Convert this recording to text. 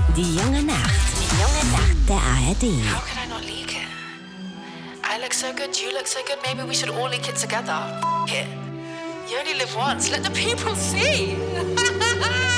Die junge Nacht. Die junge Nacht der ARD. How can I not leak it? I look so good, you look so good, maybe we should all leak it together. F it. You only live once, let the people see.